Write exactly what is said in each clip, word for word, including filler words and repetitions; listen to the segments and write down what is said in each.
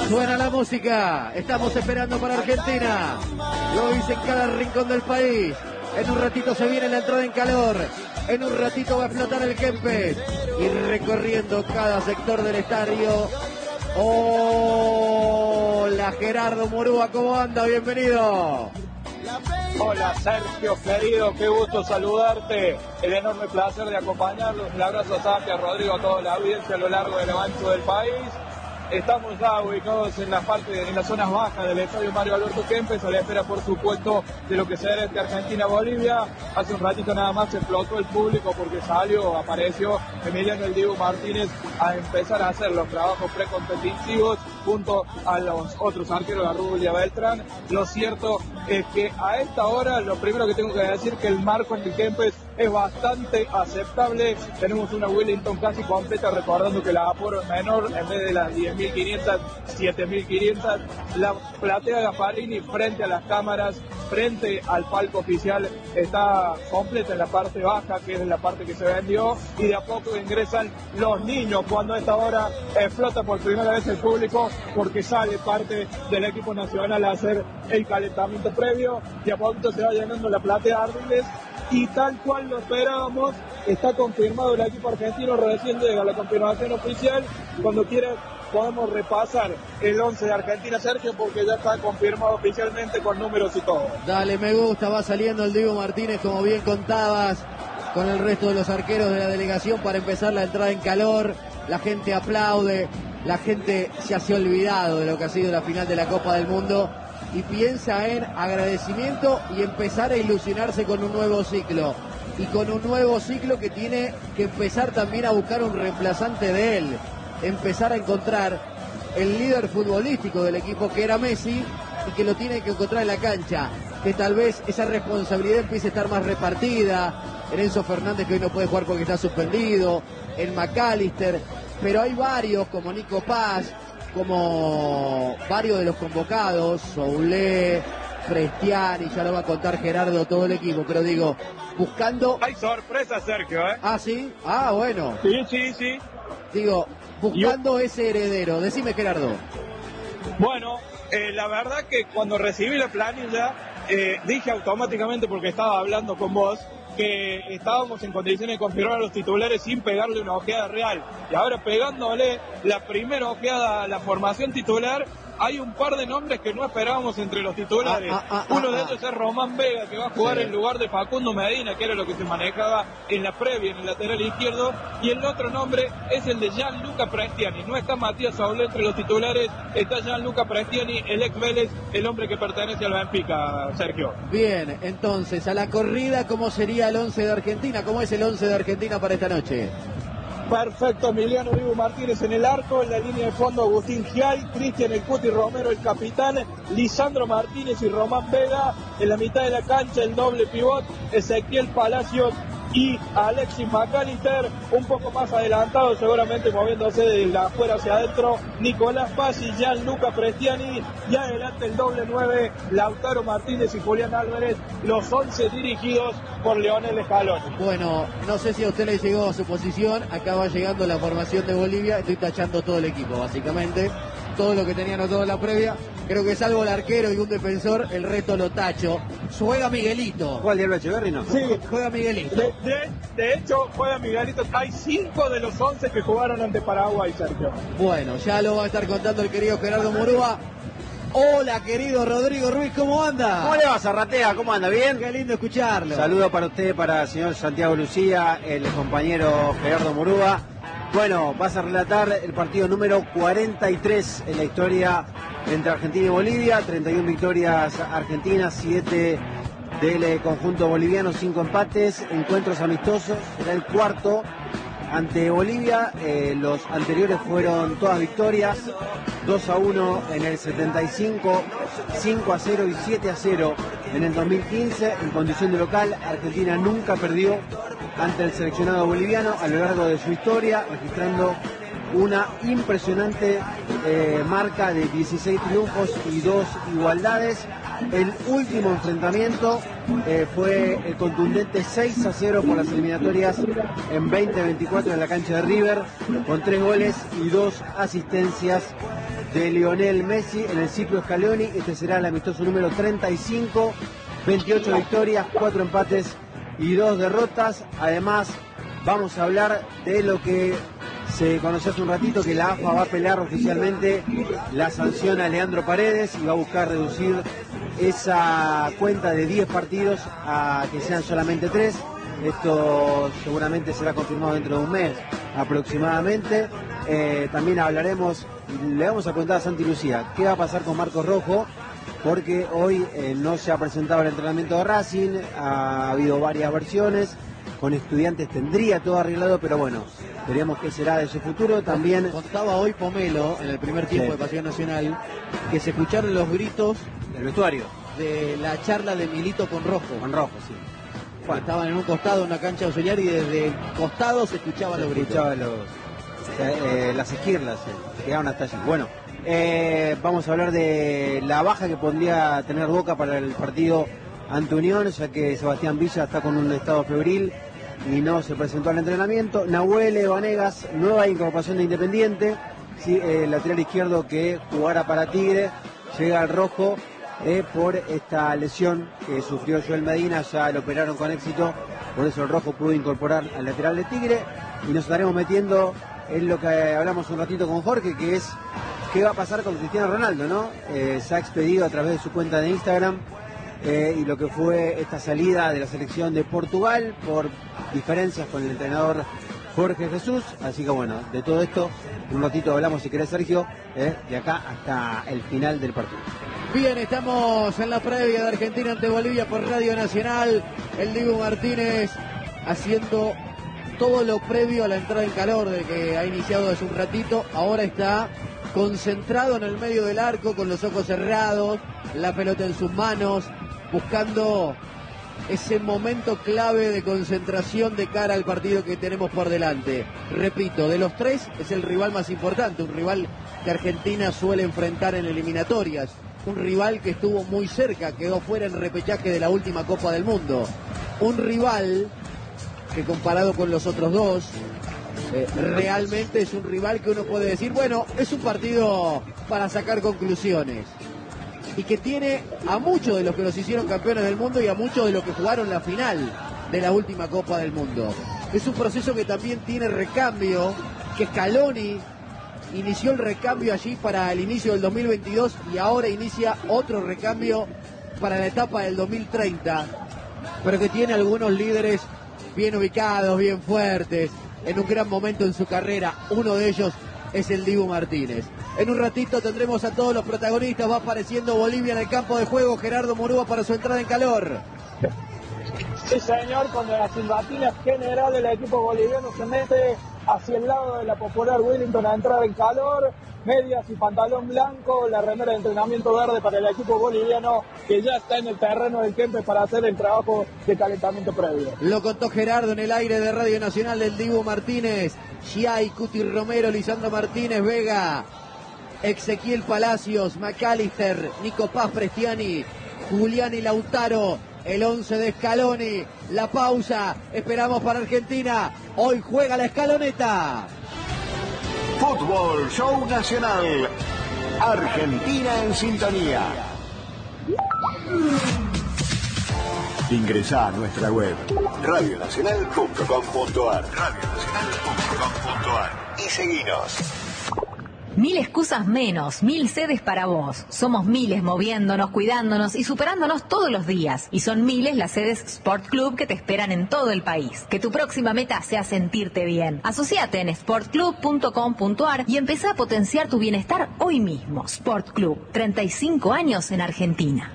Suena la música, estamos esperando para Argentina. Lo dice en cada rincón del país. En un ratito se viene la entrada en calor. En un ratito va a explotar el Kempes. Y recorriendo cada sector del estadio. Hola Gerardo Murúa, ¿cómo anda? Bienvenido. Hola Sergio, querido, qué gusto saludarte. El enorme placer de acompañarlos. Un abrazo a Santi, a Rodrigo, a toda la audiencia a lo largo del ancho del país. Estamos ya ubicados en la parte, en las zonas bajas del estadio Mario Alberto Kempes, a la espera, por supuesto, de lo que será este Argentina-Bolivia. Hace un ratito nada más se explotó el público porque salió, apareció Emiliano El Dibu Martínez a empezar a hacer los trabajos precompetitivos junto a los otros arqueros, a Rubio y a Beltrán. Lo cierto es que a esta hora, lo primero que tengo que decir que el marco en el Kempes es bastante aceptable. Tenemos una Wellington casi completa, recordando que la aforo es menor, en vez de las diez mil quinientas, siete mil quinientas. La platea Gasparini frente a las cámaras, frente al palco oficial, está completa en la parte baja, que es la parte que se vendió, y de a poco ingresan los niños cuando a esta hora explota por primera vez el público, porque sale parte del equipo nacional a hacer el calentamiento previo. De a poquito se va llenando la platea Ardiles. Y tal cual lo esperábamos, está confirmado el equipo argentino, recién llega la confirmación oficial. Cuando quieran podemos repasar el once de Argentina, Sergio, porque ya está confirmado oficialmente con números y todo. Dale, me gusta, va saliendo el Dibu Martínez, como bien contabas, con el resto de los arqueros de la delegación para empezar la entrada en calor. La gente aplaude, la gente se hace olvidado de lo que ha sido la final de la Copa del Mundo y piensa en agradecimiento y empezar a ilusionarse con un nuevo ciclo. Y con un nuevo ciclo que tiene que empezar también a buscar un reemplazante de él. Empezar a encontrar el líder futbolístico del equipo, que era Messi, y que lo tiene que encontrar en la cancha. Que tal vez esa responsabilidad empiece a estar más repartida. En Enzo Fernández, que hoy no puede jugar porque está suspendido. En McAllister. Pero hay varios, como Nico Paz, como varios de los convocados, Soulé, Frestiani, ya lo va a contar Gerardo, todo el equipo, pero digo, buscando... Hay sorpresa, Sergio, ¿eh? Ah, ¿sí? Ah, bueno. Sí, sí, sí. Digo, buscando Yo... ese heredero. Decime, Gerardo. Bueno, eh, la verdad que cuando recibí la planilla, eh, dije automáticamente, porque estaba hablando con vos, que estábamos en condiciones de confirmar a los titulares sin pegarle una ojeada real. Y ahora, pegándole la primera ojeada a la formación titular, hay un par de nombres que no esperábamos entre los titulares. Ah, ah, ah, Uno de ellos es Román Vega, que va a jugar sí. en lugar de Facundo Medina, que era lo que se manejaba en la previa, en el lateral izquierdo. Y el otro nombre es el de Gianluca Prestiani. No está Matías Soulé entre los titulares, está Gianluca Prestiani, el ex Vélez, el hombre que pertenece al Benfica, Sergio. Bien, entonces, a la corrida, ¿cómo sería el once de Argentina? ¿Cómo es el once de Argentina para esta noche? Perfecto, Emiliano Dibu Martínez en el arco, en la línea de fondo Agustín Gial, Cristian El Cuti Romero el capitán, Lisandro Martínez y Román Vega, en la mitad de la cancha el doble pivot, Ezequiel Palacios y Alexis McAllister, un poco más adelantado, seguramente moviéndose de la afuera hacia adentro, Nicolás Paz y Gianluca Prestiani, y adelante el doble nueve, Lautaro Martínez y Julián Álvarez, los once dirigidos por Leonel Scaloni. Bueno, no sé si a usted le llegó a su posición, acá va llegando la formación de Bolivia, estoy tachando todo el equipo, básicamente, todo lo que tenía anotado en la previa. Creo que salvo el arquero y un defensor, el resto lo tacho. Juega Miguelito. ¿Juega el Diablo Echeverri, no? Sí, juega Miguelito. De, de, de hecho, juega Miguelito. Hay cinco de los once que jugaron ante Paraguay, Sergio. Bueno, ya lo va a estar contando el querido Gerardo Murúa. Hola, querido Rodrigo Ruiz, ¿cómo anda? ¿Cómo le va, Zarratea? ¿Cómo anda? ¿Bien? Qué lindo escucharlo. Saludos para usted, para el señor Santiago Lucía, el compañero Gerardo Murúa. Bueno, vas a relatar el partido número cuarenta y tres en la historia entre Argentina y Bolivia, treinta y una victorias argentinas, siete del conjunto boliviano, cinco empates, encuentros amistosos, será el cuarto ante Bolivia, eh, los anteriores fueron todas victorias, dos a uno en el setenta y cinco, cinco a cero y siete a cero en el dos mil quince, en condición de local. Argentina nunca perdió ante el seleccionado boliviano a lo largo de su historia, registrando una impresionante eh, marca de dieciséis triunfos y dos igualdades. El último enfrentamiento eh, fue el contundente seis a cero por las eliminatorias en veinte veinticuatro en la cancha de River, con tres goles y dos asistencias de Lionel Messi en el Cipro Scaloni. Este será el amistoso número treinta y cinco, veintiocho victorias, cuatro empates y dos derrotas. Además, vamos a hablar de lo que se conoció hace un ratito, que la A F A va a pelear oficialmente la sanción a Leandro Paredes y va a buscar reducir esa cuenta de diez partidos a que sean solamente tres. Esto seguramente será confirmado dentro de un mes aproximadamente. Eh, también hablaremos, le vamos a preguntar a Santi Lucía, ¿qué va a pasar con Marcos Rojo? Porque hoy eh, no se ha presentado el entrenamiento de Racing, ha habido varias versiones. Con Estudiantes tendría todo arreglado, pero bueno, veremos qué será de su futuro. También contaba hoy Pomelo, en el primer tiempo sí. de Pasión Nacional, que se escucharon los gritos del vestuario de la charla de Milito con Rojo. Con Rojo, sí. Bueno. Estaban en un costado, en una cancha auxiliar, y desde el costado se escuchaban se los gritos. Escuchaba los, eh, las esquirlas, eh, llegaban hasta allí. Bueno, eh, vamos a hablar de la baja que podría tener Boca para el partido ante Unión, ya que Sebastián Villa está con un estado febril y no se presentó al entrenamiento. Nahuel Vanegas, nueva incorporación de Independiente, sí, el lateral izquierdo que jugara para Tigre, llega al rojo eh, por esta lesión que sufrió Joel Medina, ya lo operaron con éxito, por eso el rojo pudo incorporar al lateral de Tigre, y nos estaremos metiendo en lo que hablamos un ratito con Jorge, que es qué va a pasar con Cristiano Ronaldo, ¿no? Eh, se ha expedido a través de su cuenta de Instagram Eh, y lo que fue esta salida de la selección de Portugal por diferencias con el entrenador Jorge Jesús. Así que bueno, de todo esto un ratito hablamos, si querés, Sergio, eh, de acá hasta el final del partido. Bien, estamos en la previa de Argentina ante Bolivia por Radio Nacional. El Dibu Martínez haciendo todo lo previo a la entrada en calor de que ha iniciado hace un ratito. Ahora está concentrado en el medio del arco con los ojos cerrados, la pelota en sus manos, buscando ese momento clave de concentración de cara al partido que tenemos por delante. Repito, de los tres es el rival más importante, un rival que Argentina suele enfrentar en eliminatorias, un rival que estuvo muy cerca, quedó fuera en repechaje de la última Copa del Mundo, un rival que comparado con los otros dos, eh, realmente es un rival que uno puede decir, bueno, es un partido para sacar conclusiones, y que tiene a muchos de los que los hicieron campeones del mundo y a muchos de los que jugaron la final de la última Copa del Mundo. Es un proceso que también tiene recambio, que Scaloni inició el recambio allí para el inicio del dos mil veintidós y ahora inicia otro recambio para la etapa del dos mil treinta, pero que tiene algunos líderes bien ubicados, bien fuertes, en un gran momento en su carrera. Uno de ellos es el Dibu Martínez. En un ratito tendremos a todos los protagonistas. Va apareciendo Bolivia en el campo de juego. Gerardo Murúa para su entrada en calor. Sí, señor, cuando la silbatina general del equipo boliviano se mete hacia el lado de la popular Wellington a entrar en calor, medias y pantalón blanco, la remera de entrenamiento verde para el equipo boliviano que ya está en el terreno del Kempes para hacer el trabajo de calentamiento previo. Lo contó Gerardo en el aire de Radio Nacional del Dibu Martínez. Giai, Cuti Romero, Lisandro Martínez Vega, Ezequiel Palacios, McAllister, Nico Paz Prestiani, Julián y Lautaro, el once de Scaloni. La pausa, esperamos para Argentina. Hoy juega la escaloneta. Fútbol Show Nacional. Argentina en sintonía. Ingresá a nuestra web radio nacional punto com punto ar radio nacional punto com punto ar y seguinos. Mil excusas menos, mil sedes para vos. Somos miles moviéndonos, cuidándonos y superándonos todos los días. Y son miles las sedes Sport Club que te esperan en todo el país. Que tu próxima meta sea sentirte bien. Asociate en sport club punto com punto ar y empezá a potenciar tu bienestar hoy mismo. Sport Club, treinta y cinco años en Argentina.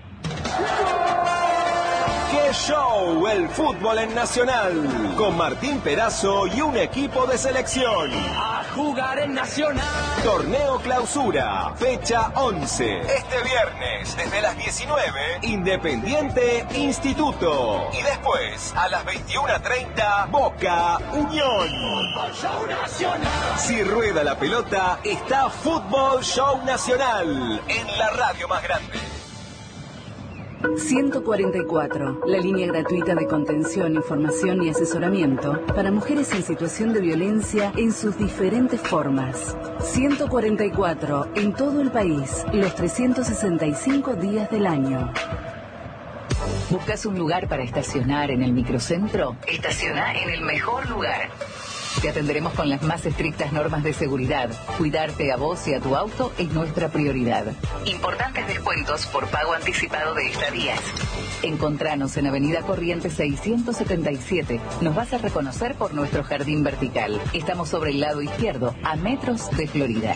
¡Qué show! El fútbol en Nacional. Con Martín Perazo y un equipo de selección. A jugar en Nacional. Torneo Clausura, fecha once. Este viernes, desde las diecinueve, Independiente Instituto. Y después, a las veintiuna treinta, Boca Unión. Fútbol Show Nacional. Si rueda la pelota, está Fútbol Show Nacional en la radio más grande. ciento cuarenta y cuatro, la línea gratuita de contención, información y asesoramiento para mujeres en situación de violencia en sus diferentes formas. ciento cuarenta y cuatro, en todo el país, los trescientos sesenta y cinco días del año. ¿Buscas un lugar para estacionar en el microcentro? Estaciona en el mejor lugar. Te atenderemos con las más estrictas normas de seguridad. Cuidarte a vos y a tu auto es nuestra prioridad. Importantes descuentos por pago anticipado de estadías. Encontranos en Avenida Corrientes seiscientos setenta y siete. Nos vas a reconocer por nuestro jardín vertical. Estamos sobre el lado izquierdo, a metros de Florida.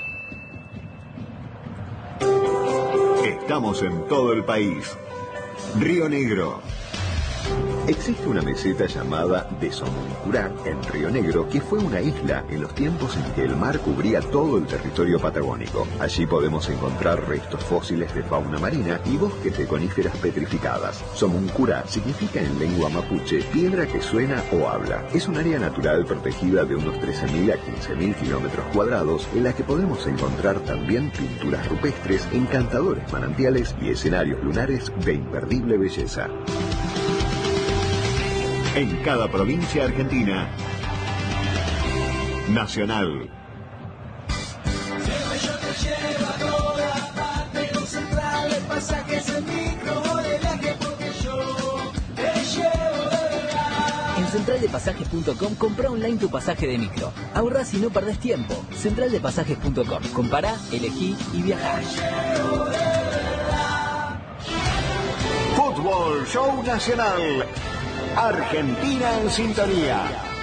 Estamos en todo el país. Río Negro. Existe una meseta llamada de Somoncurá, en Río Negro, que fue una isla en los tiempos en que el mar cubría todo el territorio patagónico. Allí podemos encontrar restos fósiles de fauna marina y bosques de coníferas petrificadas. Somoncurá significa en lengua mapuche piedra que suena o habla. Es un área natural protegida de unos trece mil a quince mil kilómetros cuadrados, en la que podemos encontrar también pinturas rupestres, encantadores manantiales y escenarios lunares de imperdible belleza. En cada provincia argentina. Nacional. En central de pasajes punto com compra online tu pasaje de micro. Ahorrás y no perdés tiempo. central de pasajes punto com. Compará, elegí y viajá. Fútbol Show Nacional. Argentina en sintonía.